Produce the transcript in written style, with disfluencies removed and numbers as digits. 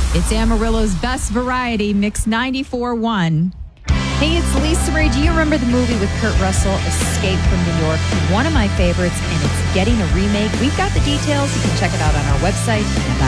It's Amarillo's best variety, Mix 94.1. Hey, it's Lisa Marie. Do you remember the movie with Kurt Russell, Escape from New York? One of my favorites, and it's getting a remake. We've got the details. You can check it out on our website in about